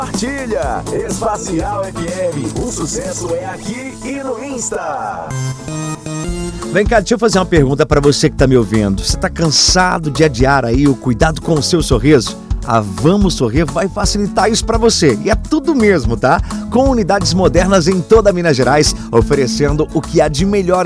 Partilha! Espacial FM, o sucesso é aqui e no Insta. Vem cá, deixa eu fazer uma pergunta pra você que tá me ouvindo. Você tá cansado de adiar aí o cuidado com o seu sorriso? A Vamos Sorrir vai facilitar isso pra você. E é tudo mesmo, tá? Com unidades modernas em toda Minas Gerais, oferecendo o que há de melhor